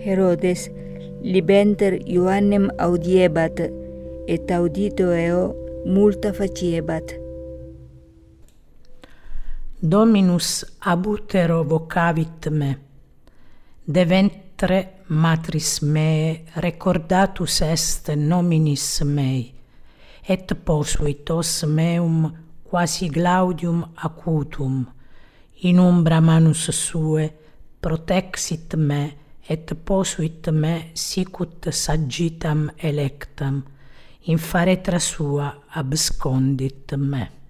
Herodes libenter Ioannem audiebat, et audito eo multa faciebat. Dominus abutero vocavit me, de ventre matris meae recordatus est nominis mei, et posuit os meum quasi glaudium acutum, in umbra manus sue protexit me, et posuit me sicut sagittam electam, in faretra sua abscondit me.